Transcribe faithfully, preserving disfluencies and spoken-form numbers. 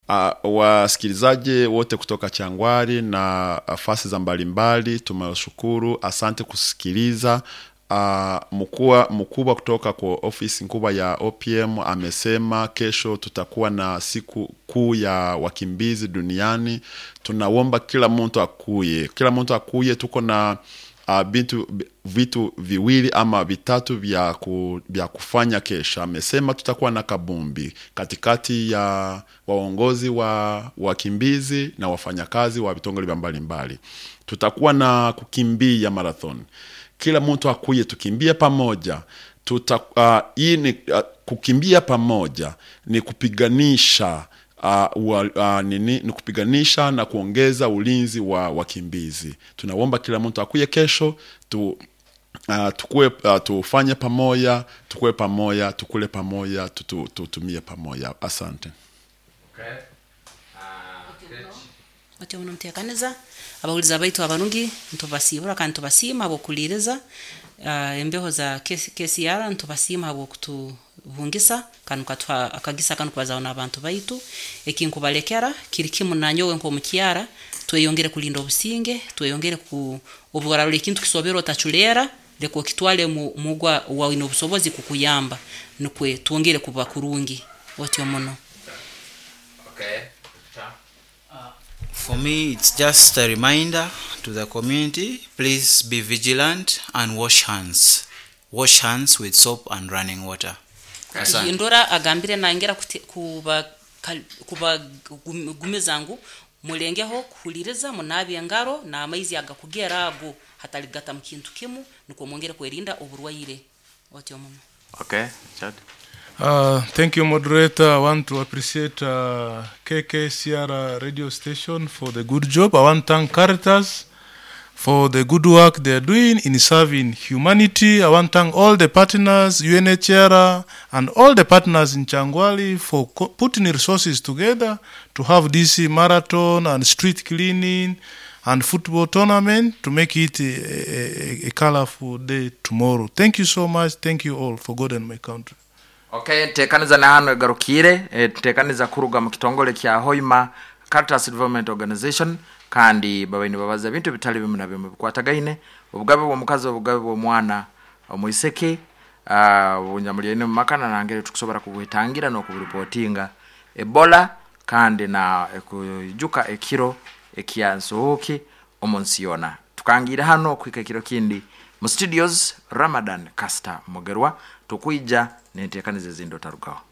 Uh, wasikilizaji wote kutoka Changwari na afasi za mbalimbali tumewashukuru, asante kusikiliza. Uh, mkuu mkubwa kutoka kwa ofisi kubwa ya O P M amesema kesho tutakuwa na siku kuu ya wakimbizi duniani. Tunaomba kila mtu akuye, kila mtu akuye. Tuko na uh, vitu vitu viwili ama vitatu vya ku, vya kufanya kesho. Amesema tutakuwa na kabumbi katikati ya waongozi wa wakimbizi na wafanyakazi wa vitongoji mbalimbali. Tutakuwa na kukimbia marathon. Kila mtu akuye tukimbie pamoja. Tuta uh, hii ni uh, kukimbia pamoja ni kupiganisha uh, uh, nini ni kupiganisha na kuongeza ulinzi wa wakimbizi. Tunaomba kila mtu akuye kesho tu uh, tukue uh, tufanye pamoja, tukue pamoja, tukule pamoja, tutu, tutumie pamoja. Asante. Okay. Uh, Ati unomtekaniza abauliza baitu abanungi ntubasibura kandi tubasima abo kulireza uh, embeho za K C R ntubasima abo kutubungisa kandi katwa akagisa kandi kwazaona abantu baitu ekinkubalekera kirikimu nanyowe nko mukiara tweyongere kulinda obusinge tweyongere ku obugara ikintu kisobero tachulera leko kitwale mu mugwa wa ino busobozi kukuyamba nukwe tuongere kuba kurungi wati omono. Okay. For me, it's just a reminder to the community, please be vigilant and wash hands. Wash hands with soap and running water. Okay. Indora agambire naingera kuba kuba gumezangu mulengeho kuhuliriza munabi ngaro na amaizi agakugera ago hataligata mkintu kimu nuko mwongere kwerinda oburwaire wati omuno. Okay, Chad. Uh, thank you, moderator. I want to appreciate uh, K K C R radio station for the good job. I want to thank Caritas for the good work they are doing in serving humanity. I want to thank all the partners, U N H R, and all the partners in Changwari for co- putting resources together to have this marathon and street cleaning and football tournament to make it a, a, a colorful day tomorrow. Thank you so much. Thank you all for God and my country. Okay, tekaniza na hano garukire, e, tekaniza kuruga mu kitongole kya Hoima Caritas Development Organization kandi babaini babaza bintu bitali bimu na bimu kwatagaine obugabe bwo mukazi obugabe bwo mwana omuiseke ah uh, unyamulye ne makana nangere tukusobora kubutangira no kubureportinga Ebola kandi na ekujuka ekiro ekiansohoki omonsiona tukangira hano kwika kiro kindi mu studios Ramadan Caster Mogerwa tukuija netekanize zindo tarugaho.